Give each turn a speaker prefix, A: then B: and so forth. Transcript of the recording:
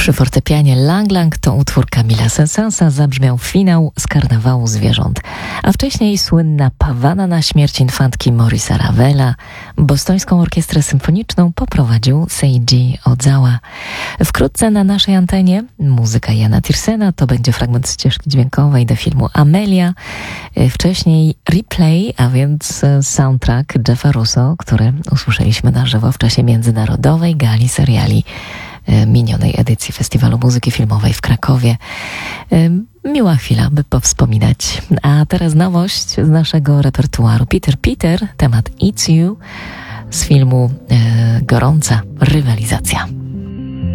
A: Przy fortepianie Lang Lang to utwór Camila Saint-Saënsa, zabrzmiał finał z Karnawału Zwierząt, a wcześniej słynna Pawana na śmierć infantki Maurice'a Ravela. Bostońską orkiestrę symfoniczną poprowadził Seiji Ozawa. Wkrótce na naszej antenie muzyka Jana Tiersena, to będzie fragment ścieżki dźwiękowej do filmu Amelia. Wcześniej replay, a więc soundtrack Jeffa Russo, który usłyszeliśmy na żywo w czasie międzynarodowej gali seriali minionej edycji Festiwalu Muzyki Filmowej w Krakowie. Miła chwila, by powspominać. A teraz nowość z naszego repertuaru. Peter, temat It's You z filmu Gorąca rywalizacja.